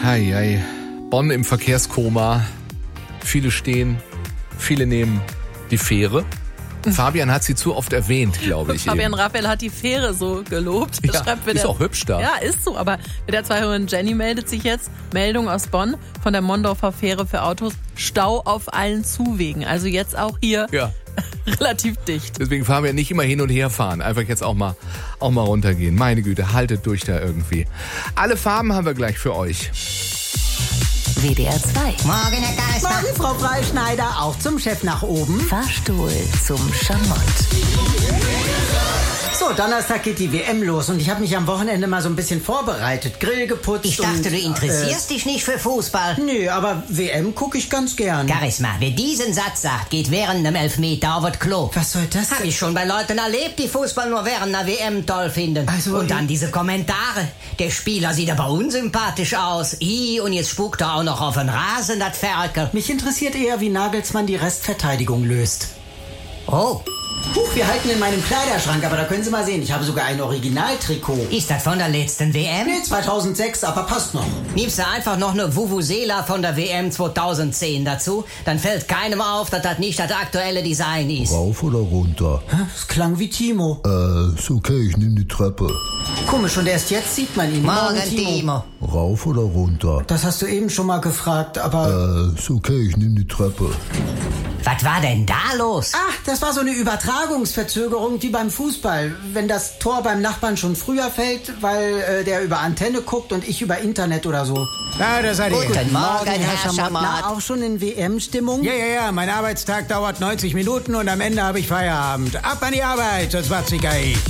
Hei, hei. Bonn im Verkehrskoma. Viele stehen, viele nehmen die Fähre. Fabian hat sie zu oft erwähnt, glaube ich. Fabian Raphael hat die Fähre so gelobt. Ja, ist auch hübsch da. Ja, ist so. Aber mit der Zweihörerin Jenny meldet sich jetzt. Meldung aus Bonn von der Mondorfer Fähre für Autos. Stau auf allen Zuwegen. Also jetzt auch hier relativ dicht. Deswegen fahren wir nicht immer hin und her fahren. Einfach jetzt auch mal runtergehen. Meine Güte, haltet durch da irgendwie. Alle Farben haben wir gleich für euch. WDR 2. Morgen, Herr Geisler. Morgen, Frau Freischneider, auch zum Chef nach oben. Fahrstuhl zum Schamott. So, Donnerstag geht die WM los und ich habe mich am Wochenende mal so ein bisschen vorbereitet. Grill geputzt. Ich dachte, du interessierst dich nicht für Fußball. Nö, aber WM gucke ich ganz gern. Charisma, wer diesen Satz sagt, geht während einem Elfmeter auf das Klo. Was soll das? Hab ich schon bei Leuten erlebt, die Fußball nur während einer WM toll finden. Also, und dann diese Kommentare. Der Spieler sieht aber unsympathisch aus. Und jetzt spuckt er auch noch auf den Rasen, das Ferkel. Mich interessiert eher, wie Nagelsmann die Restverteidigung löst. Oh, Huch, wir halten in meinem Kleiderschrank, aber da können Sie mal sehen, ich habe sogar ein Originaltrikot. ist das von der letzten WM? Nee, 2006, aber passt noch. Nimmst du einfach noch eine Vuvuzela von der WM 2010 dazu, dann fällt keinem auf, dass das nicht das aktuelle Design ist. Rauf oder runter? Das klang wie Timo. Ist okay, ich nehm die Treppe. Komisch, und erst jetzt sieht man ihn. Morgen, Timo. Rauf oder runter? Das hast du eben schon mal gefragt, aber... Ist okay, ich nehm die Treppe. Was war denn da los? Ach, das war so eine Übertragungsverzögerung wie beim Fußball. Wenn das Tor beim Nachbarn schon früher fällt, weil der über Antenne guckt und ich über Internet oder so. Ja, das seid ihr. Guten Morgen, Herr Schamott. Schamott. Na, auch schon in WM-Stimmung? Ja, mein Arbeitstag dauert 90 Minuten und am Ende habe ich Feierabend. Ab an die Arbeit, sonst macht sich geil.